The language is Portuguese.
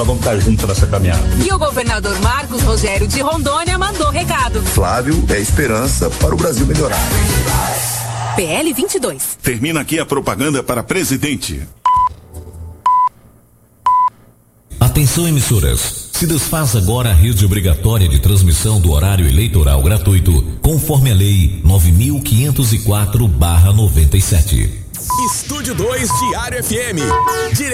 Vamos estar juntos nessa caminhada. E o governador Marcos Rogério de Rondônia mandou recado. Flávio é esperança para o Brasil melhorar. PL 22. Termina aqui a propaganda para presidente. Atenção, emissoras. Se desfaz agora a rede obrigatória de transmissão do horário eleitoral gratuito, conforme a Lei 9.504/97. Estúdio 2 Diário FM.